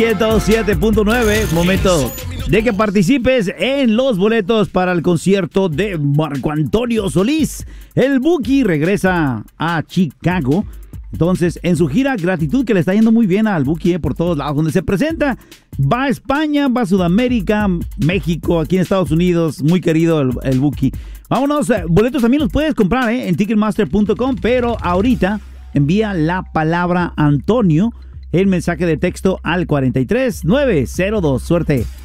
107.9, momento de que participes en los boletos para el concierto de Marco Antonio Solís. El Buki regresa a Chicago. Entonces, en su gira Gratitud, que le está yendo muy bien al Buki por todos lados donde se presenta, va a España, va a Sudamérica, México, aquí en Estados Unidos, muy querido el Buki. Vámonos, boletos también los puedes comprar en Ticketmaster.com, pero ahorita envía la palabra Antonio, el mensaje de texto al 43902. Suerte.